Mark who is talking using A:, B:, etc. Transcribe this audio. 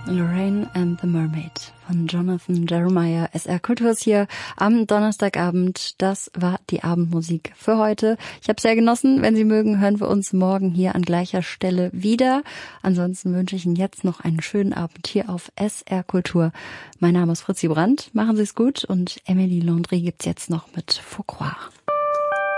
A: Lorraine and the Mermaid von Jonathan Jeremiah. SR Kultur ist hier am Donnerstagabend. Das war die Abendmusik für heute. Ich habe sehr genossen. Wenn Sie mögen, hören wir uns morgen hier an gleicher Stelle wieder. Ansonsten wünsche ich Ihnen jetzt noch einen schönen Abend hier auf SR Kultur. Mein Name ist Fritzi Brandt. Machen Sie es gut und Emily Landry gibt's jetzt noch mit Faucroir.